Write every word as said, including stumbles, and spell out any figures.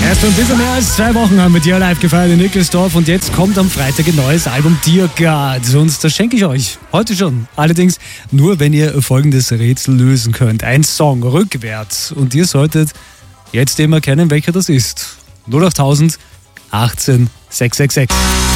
Erst ein bisschen mehr als zwei Wochen haben wir dir live gefeiert in Nickelsdorf und jetzt kommt am Freitag ein neues Album Tiergard und das schenke ich euch heute schon. Allerdings nur, wenn ihr folgendes Rätsel lösen könnt. Ein Song rückwärts und ihr solltet jetzt immer erkennen, welcher das ist. null acht tausend achtzehn sechs sechs sechs.